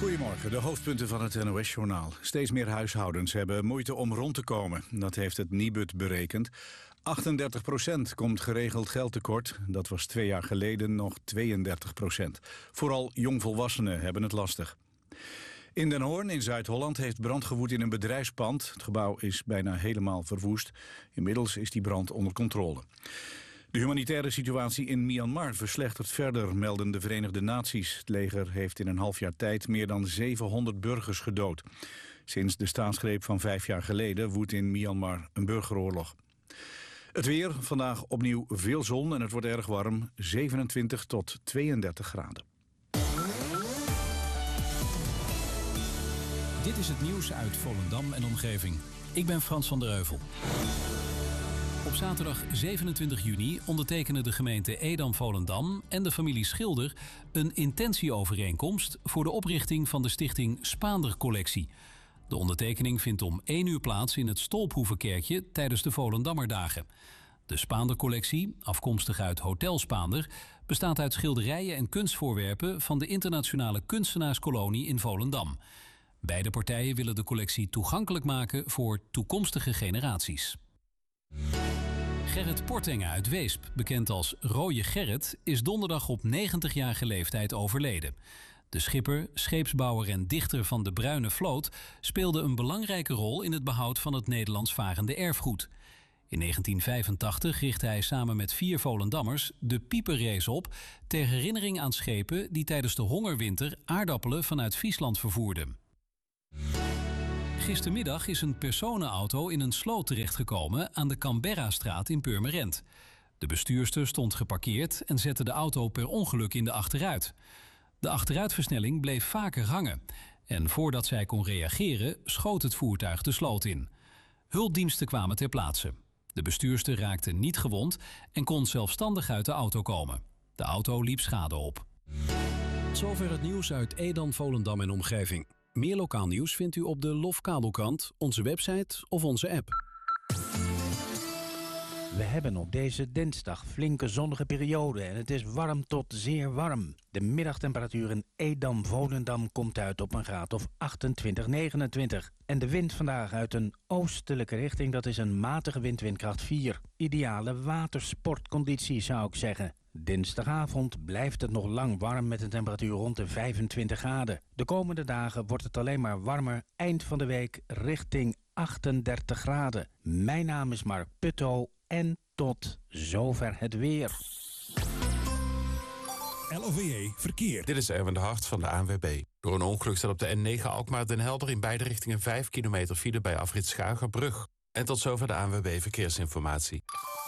Goedemorgen, de hoofdpunten van het NOS-journaal. Steeds meer huishoudens hebben moeite om rond te komen. Dat heeft het Nibud berekend. 38% komt geregeld geld tekort. Dat was 2 jaar geleden nog 32%. Vooral jongvolwassenen hebben het lastig. In Den Hoorn in Zuid-Holland heeft brand gewoed in een bedrijfspand. Het gebouw is bijna helemaal verwoest. Inmiddels is die brand onder controle. De humanitaire situatie in Myanmar verslechtert verder, melden de Verenigde Naties. Het leger heeft in een half jaar tijd meer dan 700 burgers gedood. Sinds de staatsgreep van 5 jaar geleden woedt in Myanmar een burgeroorlog. Het weer, vandaag opnieuw veel zon en het wordt erg warm, 27 tot 32 graden. Dit is het nieuws uit Volendam en omgeving. Ik ben Frans van der Heuvel. Op zaterdag 27 juni ondertekenen de gemeente Edam-Volendam en de familie Schilder een intentieovereenkomst voor de oprichting van de stichting Spaander Collectie. De ondertekening vindt om 1 uur plaats in het Stolphoevenkerkje tijdens de Volendammerdagen. De Spaander Collectie, afkomstig uit Hotel Spaander, bestaat uit schilderijen en kunstvoorwerpen van de internationale kunstenaarskolonie in Volendam. Beide partijen willen de collectie toegankelijk maken voor toekomstige generaties. Gerrit Portenga uit Weesp, bekend als Rooie Gerrit, is donderdag op 90-jarige leeftijd overleden. De schipper, scheepsbouwer en dichter van de Bruine Vloot speelde een belangrijke rol in het behoud van het Nederlands varende erfgoed. In 1985 richtte hij samen met 4 Volendammers de Pieperrace op ter herinnering aan schepen die tijdens de hongerwinter aardappelen vanuit Friesland vervoerden. Gistermiddag is een personenauto in een sloot terechtgekomen aan de Canberra-straat in Purmerend. De bestuurster stond geparkeerd en zette de auto per ongeluk in de achteruit. De achteruitversnelling bleef vaker hangen. En voordat zij kon reageren, schoot het voertuig de sloot in. Hulpdiensten kwamen ter plaatse. De bestuurster raakte niet gewond en kon zelfstandig uit de auto komen. De auto liep schade op. Tot zover het nieuws uit Edam, Volendam en omgeving. Meer lokaal nieuws vindt u op de LOF-kabelkrant, onze website of onze app. We hebben op deze dinsdag flinke zonnige periode en het is warm tot zeer warm. De middagtemperatuur in Edam-Volendam komt uit op een graad of 28, 29. En de wind vandaag uit een oostelijke richting, dat is een matige windkracht 4. Ideale watersportconditie zou ik zeggen. Dinsdagavond blijft het nog lang warm met een temperatuur rond de 25 graden. De komende dagen wordt het alleen maar warmer. Eind van de week richting 38 graden. Mijn naam is Mark Putto en tot zover het weer. LOVE Verkeer. Dit is Erwin de Hart van de ANWB. Door een ongeluk staat op de N9 Alkmaar-Den Helder in beide richtingen 5 kilometer file bij afrit Schagerbrug. En tot zover de ANWB Verkeersinformatie.